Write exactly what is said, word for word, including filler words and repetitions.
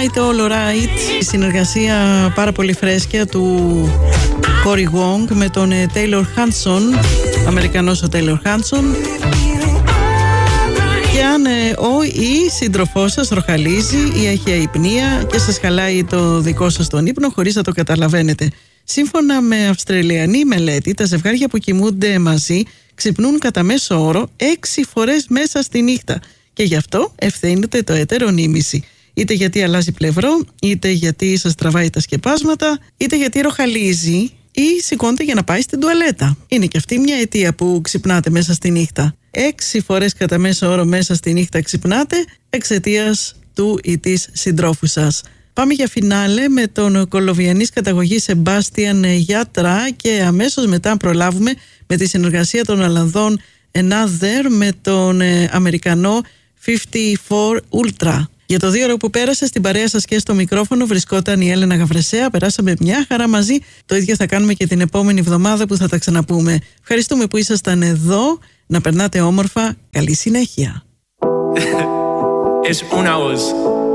Alright, All Right. Η συνεργασία πάρα πολύ φρέσκια του Cory Wong με τον Taylor Hanson, Αμερικανός ο Taylor Hanson. Και αν ε, ο ή σύντροφός σας ροχαλίζει ή έχει αϊπνία και σας χαλάει το δικό σας τον ύπνο χωρίς να το καταλαβαίνετε. Σύμφωνα με αυστραλιανή μελέτη, τα ζευγάρια που κοιμούνται μαζί ξυπνούν κατά μέσο όρο έξι φορές μέσα στη νύχτα. Και γι' αυτό ευθύνεται το έτερο νήμιση. Είτε γιατί αλλάζει πλευρό, είτε γιατί σας τραβάει τα σκεπάσματα, είτε γιατί ροχαλίζει ή σηκώνεται για να πάει στην τουαλέτα. Είναι και αυτή μια αιτία που ξυπνάτε μέσα στη νύχτα. Έξι φορές κατά μέσο όρο μέσα στη νύχτα ξυπνάτε εξαιτίας του ή της συντρόφου σας. Πάμε για φινάλε με τον κολοβιανής καταγωγής Σεμπάστιαν Γιατρά και αμέσως μετά προλάβουμε με τη συνεργασία των Ολλανδών Another με τον Αμερικανό πενήντα τέσσερα Ultra. Για το δύο ώρο που πέρασε στην παρέα σας και στο μικρόφωνο βρισκόταν η Έλενα Γαβρεσέα. Περάσαμε μια χαρά μαζί. Το ίδιο θα κάνουμε και την επόμενη εβδομάδα που θα τα ξαναπούμε. Ευχαριστούμε που ήσασταν εδώ. Να περνάτε όμορφα. Καλή συνέχεια. Es una voz.